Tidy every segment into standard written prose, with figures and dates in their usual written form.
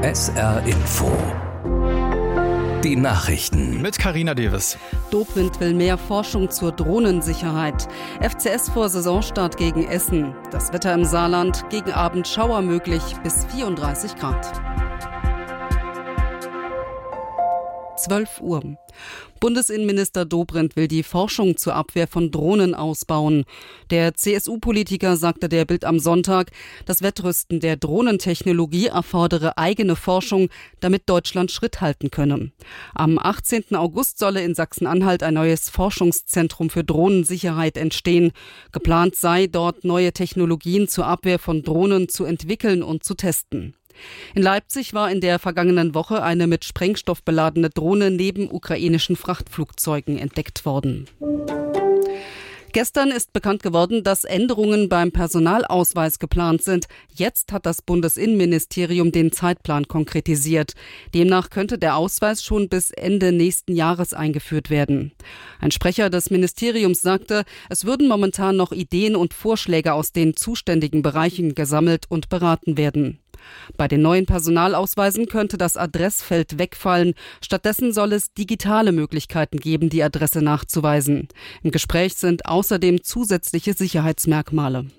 SR Info. Die Nachrichten. Mit Carina Davis. Dobrindt will mehr Forschung zur Drohnensicherheit. FCS vor Saisonstart gegen Essen. Das Wetter im Saarland, gegen Abend Schauer möglich bis 34 Grad. 12 Uhr. Bundesinnenminister Dobrindt will die Forschung zur Abwehr von Drohnen ausbauen. Der CSU-Politiker sagte der Bild am Sonntag, das Wettrüsten der Drohnentechnologie erfordere eigene Forschung, damit Deutschland Schritt halten könne. Am 18. August solle in Sachsen-Anhalt ein neues Forschungszentrum für Drohnensicherheit entstehen. Geplant sei, dort neue Technologien zur Abwehr von Drohnen zu entwickeln und zu testen. In Leipzig war in der vergangenen Woche eine mit Sprengstoff beladene Drohne neben ukrainischen Frachtflugzeugen entdeckt worden. Gestern ist bekannt geworden, dass Änderungen beim Personalausweis geplant sind. Jetzt hat das Bundesinnenministerium den Zeitplan konkretisiert. Demnach könnte der Ausweis schon bis Ende nächsten Jahres eingeführt werden. Ein Sprecher des Ministeriums sagte, es würden momentan noch Ideen und Vorschläge aus den zuständigen Bereichen gesammelt und beraten werden. Bei den neuen Personalausweisen könnte das Adressfeld wegfallen. Stattdessen soll es digitale Möglichkeiten geben, die Adresse nachzuweisen. Im Gespräch sind außerdem zusätzliche Sicherheitsmerkmale.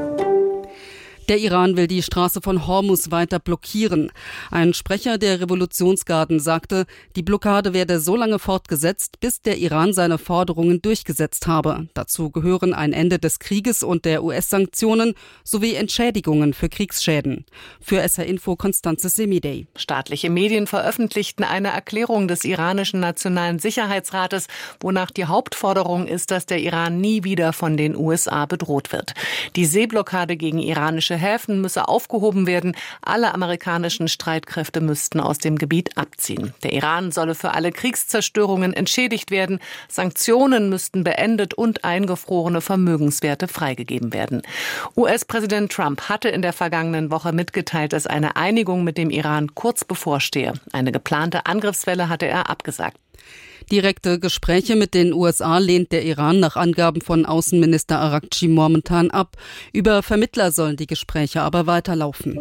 Der Iran will die Straße von Hormuz weiter blockieren. Ein Sprecher der Revolutionsgarden sagte, die Blockade werde so lange fortgesetzt, bis der Iran seine Forderungen durchgesetzt habe. Dazu gehören ein Ende des Krieges und der US-Sanktionen sowie Entschädigungen für Kriegsschäden. Für SR Info Constanze Semidey. Staatliche Medien veröffentlichten eine Erklärung des iranischen Nationalen Sicherheitsrates, wonach die Hauptforderung ist, dass der Iran nie wieder von den USA bedroht wird. Die Seeblockade gegen iranische Häfen müsse aufgehoben werden. Alle amerikanischen Streitkräfte müssten aus dem Gebiet abziehen. Der Iran solle für alle Kriegszerstörungen entschädigt werden. Sanktionen müssten beendet und eingefrorene Vermögenswerte freigegeben werden. US-Präsident Trump hatte in der vergangenen Woche mitgeteilt, dass eine Einigung mit dem Iran kurz bevorstehe. Eine geplante Angriffswelle hatte er abgesagt. Direkte Gespräche mit den USA lehnt der Iran nach Angaben von Außenminister Araghchi momentan ab. Über Vermittler sollen die Gespräche aber weiterlaufen.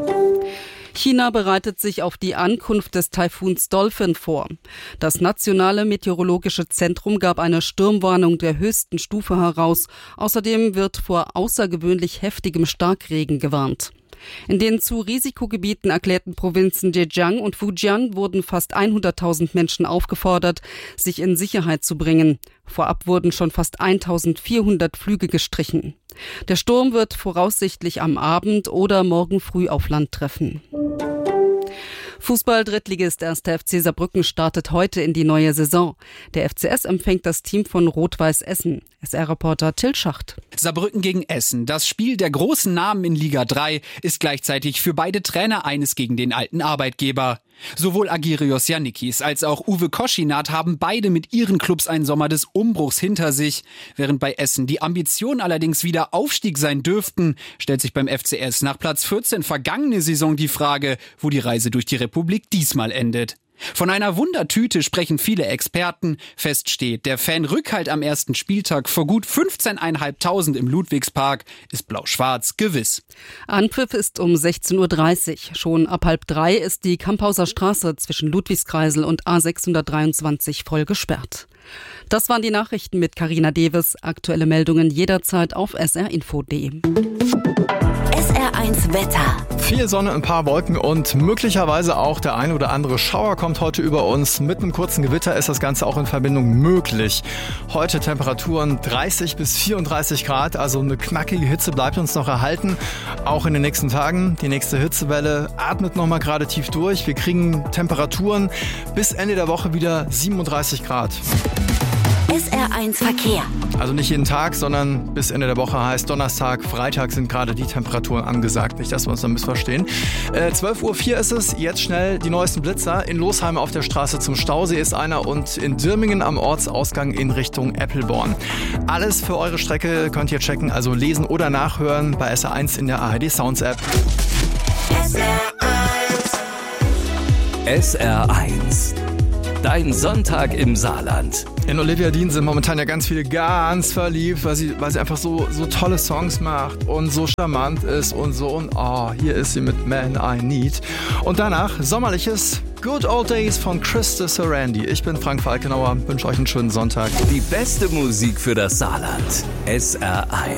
China bereitet sich auf die Ankunft des Taifuns Dolphin vor. Das Nationale Meteorologische Zentrum gab eine Sturmwarnung der höchsten Stufe heraus. Außerdem wird vor außergewöhnlich heftigem Starkregen gewarnt. In den zu Risikogebieten erklärten Provinzen Zhejiang und Fujian wurden fast 100.000 Menschen aufgefordert, sich in Sicherheit zu bringen. Vorab wurden schon fast 1.400 Flüge gestrichen. Der Sturm wird voraussichtlich am Abend oder morgen früh auf Land treffen. Fußball-Drittligist 1. FC Saarbrücken startet heute in die neue Saison. Der FCS empfängt das Team von Rot-Weiß Essen. SR-Reporter Till Schacht. Saarbrücken gegen Essen. Das Spiel der großen Namen in Liga 3 ist gleichzeitig für beide Trainer eines gegen den alten Arbeitgeber. Sowohl Agirios Yannikis als auch Uwe Koschinat haben beide mit ihren Clubs einen Sommer des Umbruchs hinter sich. Während bei Essen die Ambitionen allerdings wieder Aufstieg sein dürften, stellt sich beim FCS nach Platz 14 vergangene Saison die Frage, wo die Reise durch die Republik diesmal endet. Von einer Wundertüte sprechen viele Experten. Fest steht, der Fan-Rückhalt am ersten Spieltag vor gut 15.500 im Ludwigspark ist blau-schwarz gewiss. Anpfiff ist um 16.30 Uhr. Schon ab 2:30 ist die Kamphauser Straße zwischen Ludwigskreisel und A623 voll gesperrt. Das waren die Nachrichten mit Carina Davis. Aktuelle Meldungen jederzeit auf srinfo.de. SR1 Wetter. Viel Sonne, ein paar Wolken und möglicherweise auch der ein oder andere Schauer kommt heute über uns. Mit einem kurzen Gewitter ist das Ganze auch in Verbindung möglich. Heute Temperaturen 30 bis 34 Grad, also eine knackige Hitze bleibt uns noch erhalten. Auch in den nächsten Tagen. Die nächste Hitzewelle atmet nochmal gerade tief durch. Wir kriegen Temperaturen bis Ende der Woche wieder 37 Grad. SR1 Verkehr. Also nicht jeden Tag, sondern bis Ende der Woche heißt Donnerstag, Freitag sind gerade die Temperaturen angesagt. Nicht, dass wir uns dann missverstehen. 12:04 Uhr ist es. Jetzt schnell die neuesten Blitzer. In Losheim auf der Straße zum Stausee ist einer und in Dirmingen am Ortsausgang in Richtung Eppelborn. Alles für eure Strecke könnt ihr checken, also lesen oder nachhören bei SR1 in der ARD Sounds App. SR1. Dein Sonntag im Saarland. In Olivia Dean sind momentan ja ganz viele ganz verliebt, weil sie einfach so tolle Songs macht und so charmant ist und so. Und hier ist sie mit Man I Need. Und danach sommerliches Good Old Days von Krista Sarandí. Ich bin Frank Falkenauer, wünsche euch einen schönen Sonntag. Die beste Musik für das Saarland. SR1.